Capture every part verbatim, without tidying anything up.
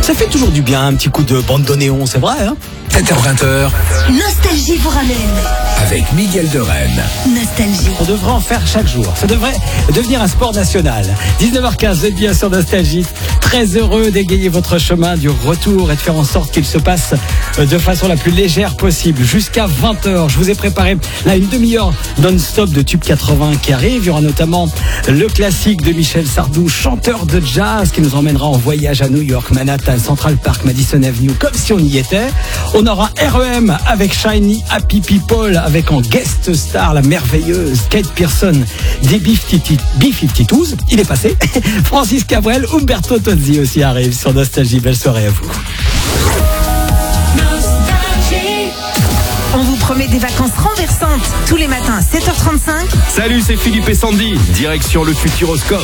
Ça fait toujours du bien, un petit coup de bande de néon, c'est vrai, hein. sept heures vingt. Nostalgie vous ramène. Avec Miguel de Rennes. Nostalgie. On devrait en faire chaque jour. Ça devrait devenir un sport national. dix-neuf heures quinze, vous êtes bien sur Nostalgie. Très heureux d'égayer votre chemin du retour et de faire en sorte qu'il se passe de façon la plus légère possible. Jusqu'à vingt heures, je vous ai préparé là une demi-heure non-stop de Tube quatre-vingts qui arrive. Il y aura notamment le classique de Michel Sardou, chanteur de jazz, qui nous emmènera en voyage à New York, Manhattan, Central Park, Madison Avenue, comme si on y était. On aura R E M avec Shiny Happy People, avec en guest star la merveilleuse Kate Pearson des B cinquante-deux. Il est passé. Francis Cabrel, Umberto Tozzi aussi arrive sur Nostalgie. Belle soirée à vous. On vous promet des vacances renversantes tous les matins à sept heures trente-cinq. Salut, c'est Philippe et Sandy, direction le Futuroscope.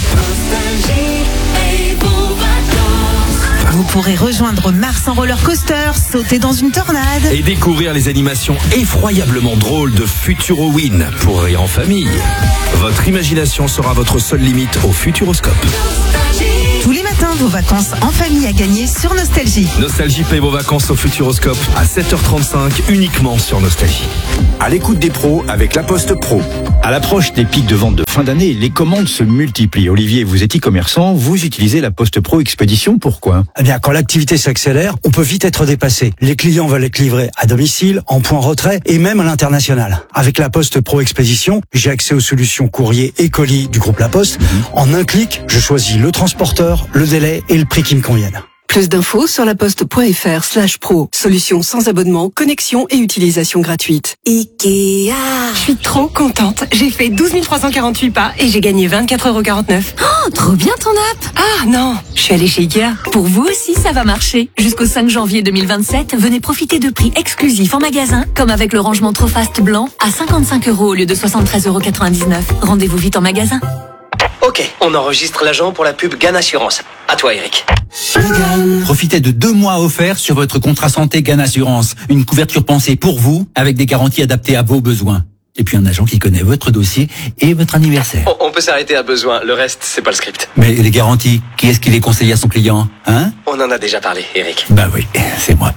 Vous pourrez rejoindre Mars en roller coaster, sauter dans une tornade Et découvrir les animations effroyablement drôles de Futurowin pour rire en famille. Votre imagination sera votre seule limite au Futuroscope. Tous les matins, vos vacances en famille à gagner sur Nostalgie. Nostalgie paye vos vacances au Futuroscope à sept heures trente-cinq uniquement sur Nostalgie. À l'écoute des pros avec La Poste Pro. À l'approche des pics de vente de fin d'année, les commandes se multiplient. Olivier, vous êtes e-commerçant, vous utilisez La Poste Pro Expédition, pourquoi ? Eh bien, quand l'activité s'accélère, on peut vite être dépassé. Les clients veulent être livrés à domicile, en point retrait et même à l'international. Avec La Poste Pro Expédition, j'ai accès aux solutions courrier et colis du groupe La Poste. Mmh. En un clic, je choisis le transporteur, le délai et le prix qui me conviennent. Plus d'infos sur laposte.fr slash pro. Solution sans abonnement, connexion et utilisation gratuite. Ikea. Je suis trop contente. J'ai fait douze mille trois cent quarante-huit pas et j'ai gagné vingt-quatre euros quarante-neuf. Oh, trop bien ton app. Ah non, je suis allée chez Ikea. Pour vous aussi, ça va marcher. Jusqu'au cinq janvier deux mille vingt-sept, venez profiter de prix exclusifs en magasin, comme avec le rangement Trofast blanc à cinquante-cinq euros au lieu de soixante-treize euros quatre-vingt-dix-neuf. Rendez-vous vite en magasin. Ok, on enregistre l'agent pour la pub Gan Assurance. À toi, Eric. Profitez de deux mois offerts sur votre contrat santé Gan Assurance. Une couverture pensée pour vous, avec des garanties adaptées à vos besoins. Et puis un agent qui connaît votre dossier et votre anniversaire. On, on peut s'arrêter à besoin, le reste, c'est pas le script. Mais les garanties, qui est-ce qui les conseille à son client, hein ? On en a déjà parlé, Eric. Bah oui, c'est moi.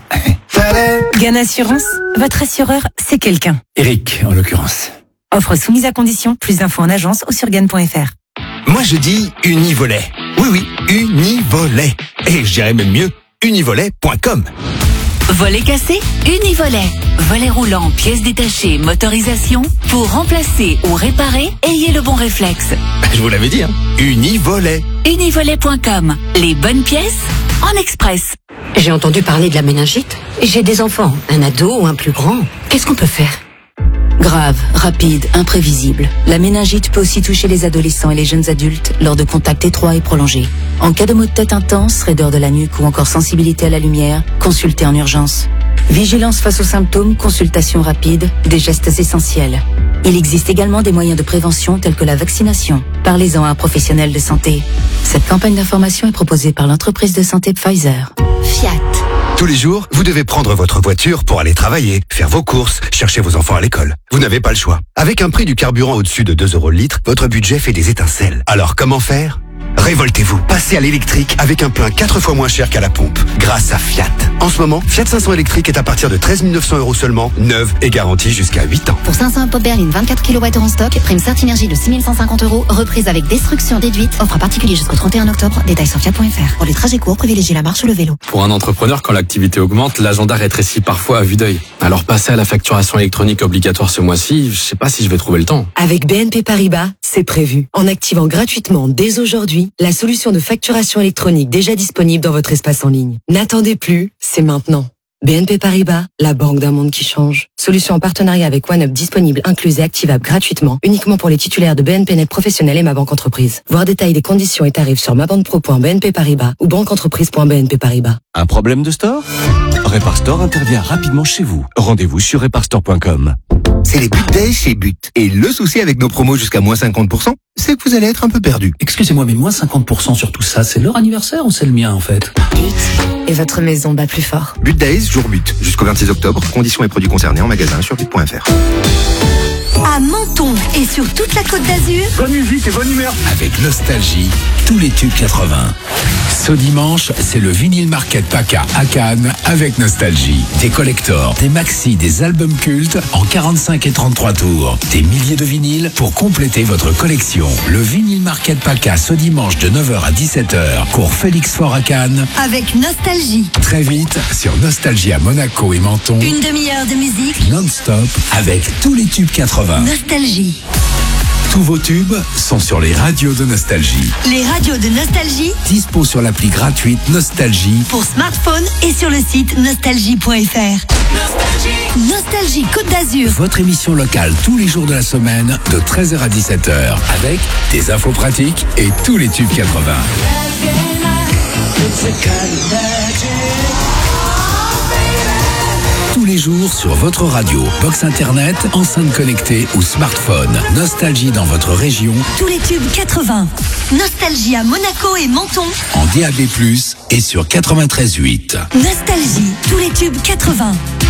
Gan Assurance, votre assureur, c'est quelqu'un. Eric, en l'occurrence. Offre soumise à condition, plus d'infos en agence ou sur gan point f r. Moi je dis Univolet. Oui oui, Univolet. Et je dirais même mieux, univolet point com. Volet cassé, Univolet. Volet roulant, pièces détachées, motorisation. Pour remplacer ou réparer, ayez le bon réflexe. Je vous l'avais dit, hein. Univolet. univolet point com. Les bonnes pièces en express. J'ai entendu parler de la méningite. J'ai des enfants, un ado ou un plus grand. Qu'est-ce qu'on peut faire ? Grave, rapide, imprévisible. La méningite peut aussi toucher les adolescents et les jeunes adultes lors de contacts étroits et prolongés. En cas de maux de tête intense, raideur de la nuque ou encore sensibilité à la lumière, consultez en urgence. Vigilance face aux symptômes, consultation rapide, des gestes essentiels. Il existe également des moyens de prévention tels que la vaccination. Parlez-en à un professionnel de santé. Cette campagne d'information est proposée par l'entreprise de santé Pfizer. Fiat. Tous les jours, vous devez prendre votre voiture pour aller travailler, faire vos courses, chercher vos enfants à l'école. Vous n'avez pas le choix. Avec un prix du carburant au-dessus de deux euros le litre, votre budget fait des étincelles. Alors comment faire ? Révoltez-vous. Passez à l'électrique avec un plein quatre fois moins cher qu'à la pompe, grâce à Fiat. En ce moment, Fiat cinq cents électrique est à partir de treize mille neuf cents euros seulement, neuve et garantie jusqu'à huit ans. Pour cinq cents pop berline vingt-quatre kilowattheures en stock, prime Certinergie de six mille cent cinquante euros, reprise avec destruction déduite, offre à particulier jusqu'au trente et un octobre, détails sur fiat point f r. Pour les trajets courts, privilégiez la marche ou le vélo. Pour un entrepreneur, quand l'activité augmente, l'agenda rétrécit parfois à vue d'œil. Alors passer à la facturation électronique obligatoire ce mois-ci, je sais pas si je vais trouver le temps. Avec B N P Paribas, c'est prévu. En activant gratuitement dès aujourd'hui la solution de facturation électronique déjà disponible dans votre espace en ligne. N'attendez plus, c'est maintenant. B N P Paribas, la banque d'un monde qui change. Solution en partenariat avec OneUp disponible, incluse et activable gratuitement, uniquement pour les titulaires de B N P Net Professionnel et Ma Banque Entreprise. Voir détail des conditions et tarifs sur mabanpro point b n p paribas ou banqueentreprise point b n p paribas. Un problème de store ? Reparstore intervient rapidement chez vous. Rendez-vous sur reparstore point com. C'est les But Days chez But. Et le souci avec nos promos jusqu'à moins cinquante pour cent, c'est que vous allez être un peu perdu. Excusez-moi, mais moins cinquante pour cent sur tout ça, c'est leur anniversaire ou c'est le mien en fait ? Et votre maison bat plus fort. But Days, jour but. Jusqu'au vingt-six octobre, conditions et produits concernés en magasin sur but point f r. À Menton et sur toute la Côte d'Azur. Bonne musique et bonne humeur. Avec Nostalgie, tous les tubes quatre-vingts. Ce dimanche, c'est le Vinyl Market PACA à Cannes avec Nostalgie. Des collectors, des maxi, des albums cultes en quarante-cinq et trente-trois tours. Des milliers de vinyles pour compléter votre collection. Le Vinyl Market PACA ce dimanche de neuf heures à dix-sept heures. Cours Félix Faure à Cannes. Avec Nostalgie. Très vite sur Nostalgie à Monaco et Menton. Une demi-heure de musique. Non-stop avec tous les tubes quatre-vingts. Nostalgie. Tous vos tubes sont sur les radios de Nostalgie. Les radios de Nostalgie. Dispo sur l'appli gratuite Nostalgie. Pour smartphone et sur le site nostalgie point f r. Nostalgie. Nostalgie Côte d'Azur. Votre émission locale tous les jours de la semaine de treize heures à dix-sept heures. Avec des infos pratiques et tous les tubes quatre-vingts. Tous les jours sur votre radio, box internet, enceinte connectée ou smartphone. Nostalgie dans votre région. Tous les tubes quatre-vingts. Nostalgie à Monaco et Menton. En D A B plus, et sur quatre-vingt-treize huit. Nostalgie. Tous les tubes quatre-vingts.